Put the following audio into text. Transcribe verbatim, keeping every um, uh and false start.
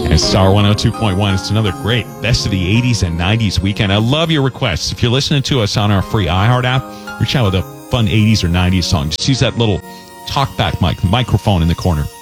And Star one oh two point one, it's another great Best of the eighties and nineties weekend. I love your requests. If you're listening to us on our free iHeart app, reach out with a fun eighties or nineties song. Just use that little talkback mic, the microphone in the corner.